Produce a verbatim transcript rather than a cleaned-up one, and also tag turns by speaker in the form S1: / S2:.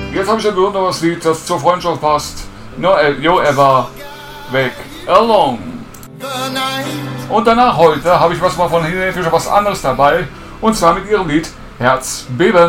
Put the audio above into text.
S1: Jetzt habe ich ein besonderes Lied, das zur Freundschaft passt. No, äh, jo, er war weg. Alone. Und danach heute habe ich was mal von Helene Fischer, was anderes dabei. Und zwar mit ihrem Lied Herzbeben.